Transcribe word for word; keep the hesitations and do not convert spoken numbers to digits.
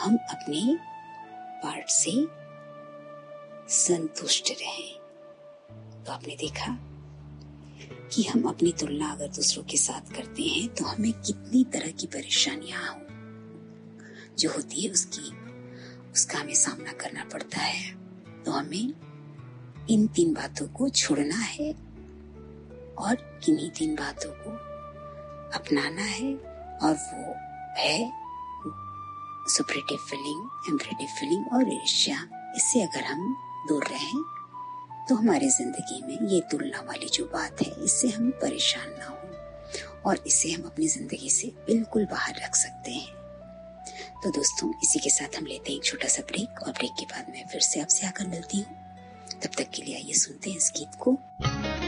हम अपने पार्ट से संतुष्ट रहें। तो आपने देखा कि हम अपनी तुलना अगर दूसरों के साथ करते हैं तो हमें कितनी तरह की परेशानियां हो जो होती है उसकी उसका हमें सामना करना पड़ता है। तो हमें इन तीन बातों को छोड़ना है और किन्हीं तीन बातों को अपनाना है, और वो है सुपरेटिव फीलिंग, एम्परेटिव फीलिंग और ईर्ष्या। इससे अगर हम दूर रहें तो हमारी जिंदगी में ये तुलना वाली जो बात है इससे हम परेशान ना हो और इसे हम अपनी जिंदगी से बिल्कुल बाहर रख सकते हैं। तो दोस्तों, इसी के साथ हम लेते हैं एक छोटा सा ब्रेक, और ब्रेक के बाद मैं फिर से आपसे आकर मिलती हूँ। तब तक के लिए आइए सुनते हैं इस गीत को।